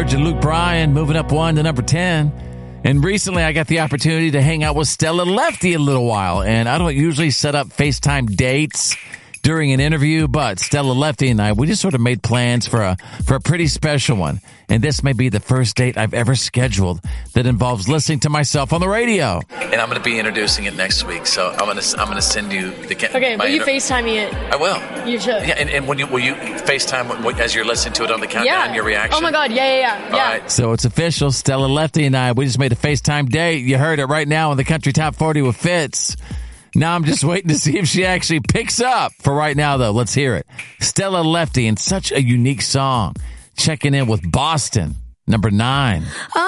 George and Luke Bryan moving up one to number 10. And recently I got the opportunity to hang out with Stella Lefty a little while. And I don't usually set up FaceTime dates during an interview, but Stella Lefty and I, we just sort of made plans for a pretty special one. And this may be the first date I've ever scheduled that involves listening to myself on the radio. And I'm going to be introducing it next week, so I'm going to send you the... Okay, will you FaceTime me it? I will. You should. Yeah, and will you FaceTime as you're listening to it on the countdown, your reaction? Oh my God, yeah. All right, so it's official. Stella Lefty and I, we just made a FaceTime date. You heard it right now on the Country Top 40 with Fitz. Now I'm just waiting to see if she actually picks up. For right now, though, let's hear it. Stella Lefty in such a unique song. Checking in with Boston, number 9.